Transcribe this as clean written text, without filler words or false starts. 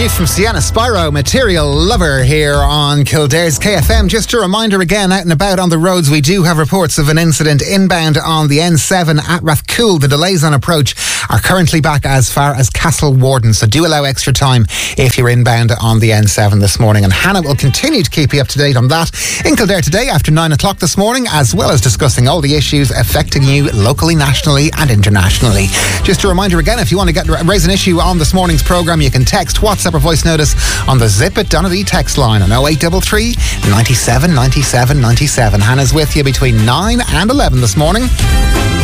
new from Sienna Spyro, Material Lover, here on Kildare's KFM. Just a reminder again, out and about on the roads, we do have reports of an incident inbound on the N7 at Rathcoole. The delays on approach are currently back as far as Castle Warden, so do allow extra time if you're inbound on the N7 this morning. And Hannah will continue to keep you up to date on that in Kildare today after 9 o'clock this morning, as well as discussing all the issues affecting you locally, nationally and internationally. Just a reminder again, if you want to raise an issue on this morning's programme, you can text, WhatsApp or voice notice on the Zip It Donnelly text line on 0833 97 97 97. Hannah's with you between 9 and 11 this morning.